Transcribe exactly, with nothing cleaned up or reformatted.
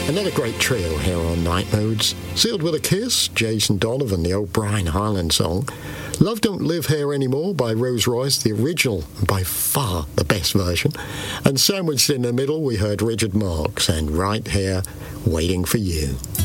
Another great trio here on Night Modes. Sealed with a Kiss, Jason Donovan, the old Brian Hyland song. Love Don't Live Here Anymore by Rose Royce, the original, and by far the best version. And sandwiched in the middle, we heard Richard Marx and Right Here, Waiting for You.